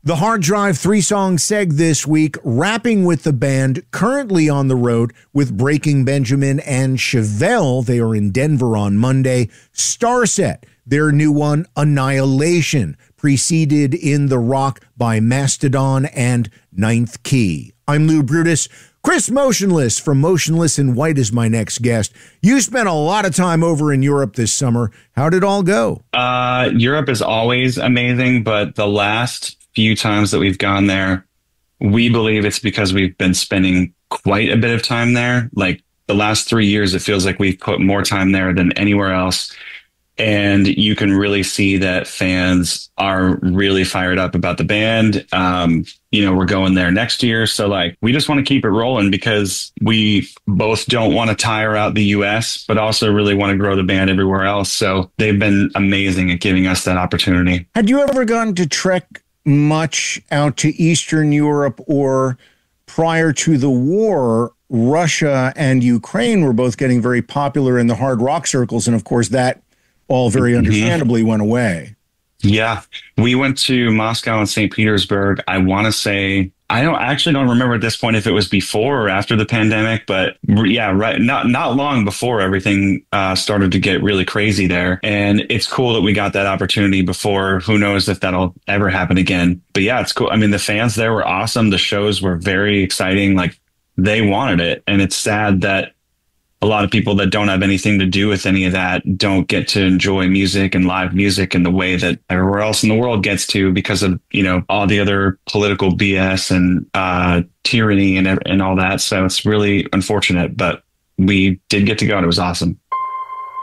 The Hard Drive 3-song seg this week, wrapping with the band currently on the road with Breaking Benjamin and Chevelle. They are in Denver on Monday. Starset, their new one, Annihilation, preceded in the rock by Mastodon and Ninth Key. I'm Lou Brutus. Chris Motionless from Motionless in White is my next guest. You spent a lot of time over in Europe this summer. How did it all go? Europe is always amazing, but the last few times that we've gone there, we believe it's because we've been spending quite a bit of time there. Like the last 3 years, it feels like we've put more time there than anywhere else. And you can really see that fans are really fired up about the band. We're going there next year. So like, we just want to keep it rolling because we both don't want to tire out the US, but also really want to grow the band everywhere else. So they've been amazing at giving us that opportunity. Had you ever gone to trek much out to Eastern Europe, or prior to the war, Russia and Ukraine were both getting very popular in the hard rock circles. And of course, that all very understandably went away. Yeah, we went to Moscow and St. Petersburg. I want to say, I don't remember at this point if it was before or after the pandemic, but yeah, right. Not long before everything started to get really crazy there. And it's cool that we got that opportunity before. Who knows if that'll ever happen again. But yeah, it's cool. I mean, the fans there were awesome. The shows were very exciting. Like they wanted it. And it's sad that a lot of people that don't have anything to do with any of that don't get to enjoy music and live music in the way that everywhere else in the world gets to because of, all the other political BS and tyranny and all that. So it's really unfortunate, but we did get to go and it was awesome.